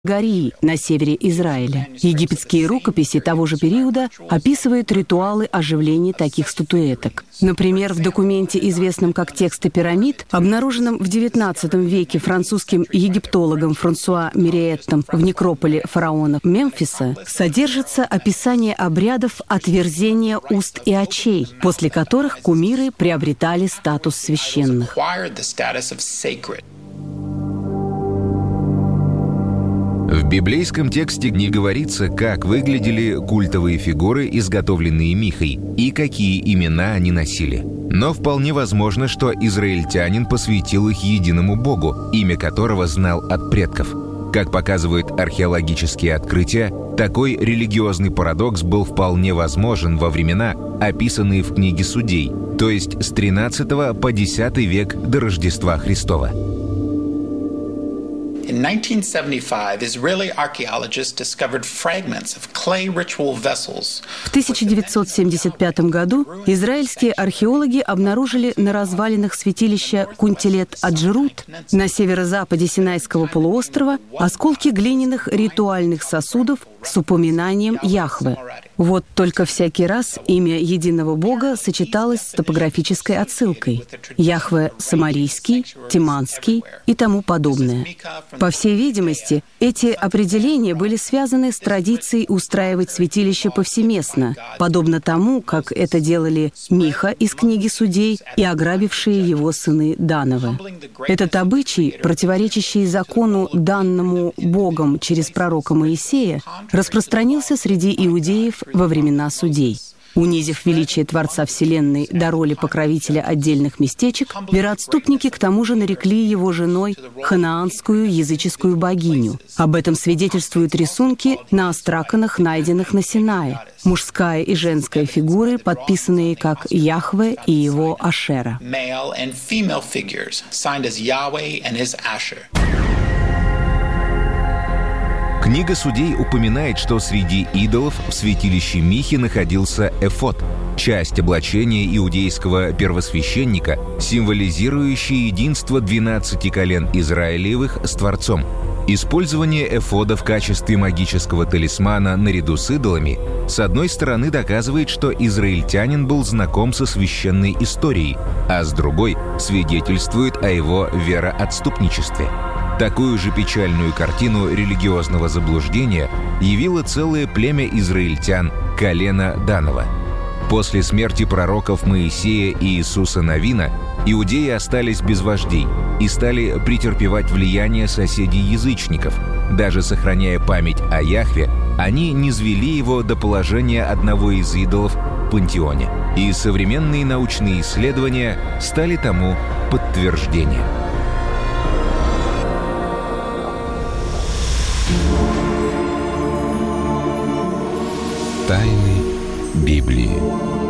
Гарии на севере Израиля. Египетские рукописи того же периода описывают ритуалы оживления таких статуэток. Например, в документе, известном как «Тексты пирамид», обнаруженном в XIX веке французским египтологом Франсуа Мириеттом в некрополе фараонов Мемфиса, содержится описание обрядов отверзения уст и очей, после которых кумиры приобретали статус священных. В библейском тексте не говорится, как выглядели культовые фигуры, изготовленные Михой, и какие имена они носили. Но вполне возможно, что израильтянин посвятил их единому Богу, имя которого знал от предков. Как показывают археологические открытия, такой религиозный парадокс был вполне возможен во времена, описанные в книге Судей, то есть с XIII по X век до Рождества Христова. In 1975, Israeli archaeologists discovered fragments of clay ritual vessels. В 1975 году израильские археологи обнаружили на развалинах святилища Кунтилет-Аджерут на северо-западе Синайского полуострова осколки глиняных ритуальных сосудов с упоминанием Яхве. Вот только всякий раз имя единого Бога сочеталось с топографической отсылкой. Яхве Самарийский, Тиманский и тому подобное. По всей видимости, эти определения были связаны с традицией устраивать святилище повсеместно, подобно тому, как это делали Миха из книги Судей и ограбившие его сыны Дановы. Этот обычай, противоречащий закону, данному Богом через пророка Моисея, распространился среди иудеев во времена Судей. Унизив величие Творца Вселенной до роли покровителя отдельных местечек, вероотступники к тому же нарекли его женой ханаанскую языческую богиню. Об этом свидетельствуют рисунки на остраканах, найденных на Синае. Мужская и женская фигуры, подписанные как Яхве и его Ашера. Книга Судей упоминает, что среди идолов в святилище Михи находился эфод – часть облачения иудейского первосвященника, символизирующая единство 12 колен Израилевых с Творцом. Использование эфода в качестве магического талисмана наряду с идолами, с одной стороны, доказывает, что израильтянин был знаком со священной историей, а с другой – свидетельствует о его вероотступничестве. Такую же печальную картину религиозного заблуждения явило целое племя израильтян колена Данова. После смерти пророков Моисея и Иисуса Навина иудеи остались без вождей и стали претерпевать влияние соседей-язычников. Даже сохраняя память о Яхве, они низвели его до положения одного из идолов в пантеоне. И современные научные исследования стали тому подтверждением. Тайны Библии.